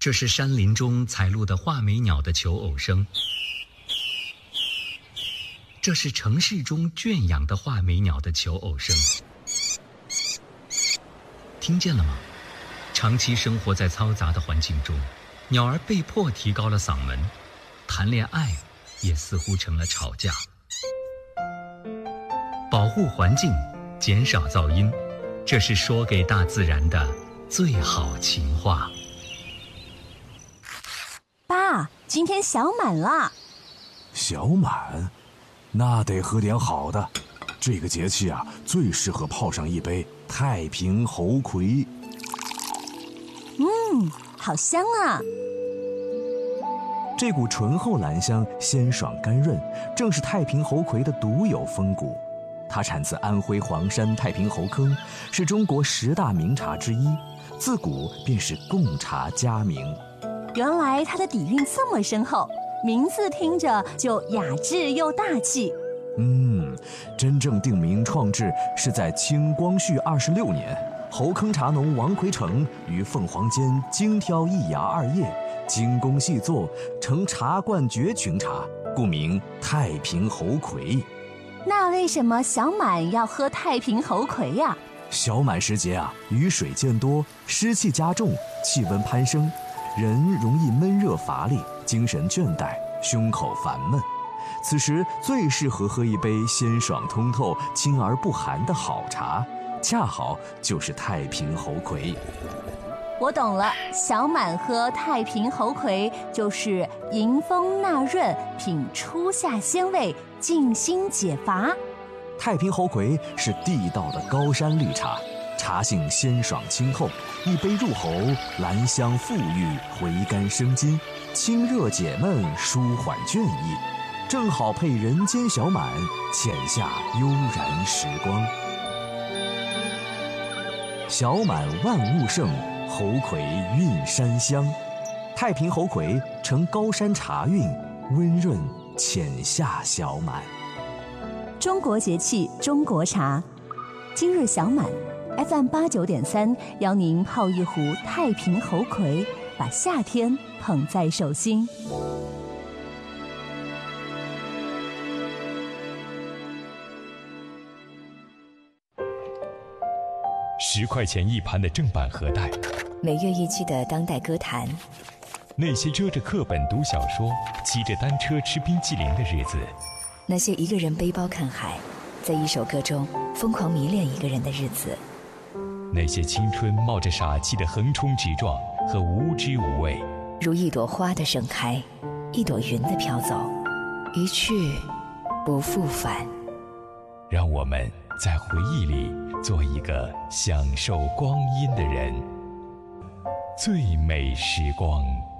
这是山林中采录的画眉鸟的求偶声，这是城市中圈养的画眉鸟的求偶声。听见了吗？长期生活在嘈杂的环境中，鸟儿被迫提高了嗓门，谈恋爱也似乎成了吵架。保护环境，减少噪音，这是说给大自然的最好情话。 爸，今天小满了。 小满？那得喝点好的。这个节气啊，最适合泡上一杯太平猴魁。 好香啊！ 这股醇厚兰香，鲜爽甘润，正是太平猴魁的独有风骨。它产自安徽黄山太平猴坑，是中国10大名茶之一，自古便是贡茶佳名。 原来它的底蕴这么深厚，名字听着就雅致又大气。 真正定名创制是在清光绪26年，猴坑茶农王奎成于凤凰间精挑一芽2叶，精工细作，成茶冠绝群茶，故名太平猴魁。 那为什么小满要喝太平猴魁呀？ 小满时节啊，雨水渐多，湿气加重，气温攀升，人容易闷热乏力，精神倦怠，胸口烦闷。此时最适合喝一杯鲜爽通透、清而不寒的好茶，恰好就是太平猴魁。 我懂了，小满喝太平猴魁就是迎风纳润，品初夏鲜味，静心解乏。 太平猴魁是地道的高山绿茶，茶性鲜爽清厚，一杯入喉，兰香馥郁，回甘生津，清热解闷，舒缓倦意，正好配人间小满，浅下悠然时光。小满万物盛，猴魁韵山香。太平猴魁承高山茶韵，温润浅下小满。 中国节气，中国茶。今日小满 FM 89.3邀您泡一壶太平猴魁，把夏天捧在手心。 10块钱一盘的正版盒带， 每月一期的当代歌坛， 那些遮着课本读小说、骑着单车吃冰淇淋的日子， 那些一个人背包看海，在一首歌中疯狂迷恋一个人的日子， 那些青春冒着傻气的横冲直撞和无知无畏， 如一朵花的盛开，一朵云的飘走，一去不复返。 让我们在回忆里做一个享受光阴的人，最美时光。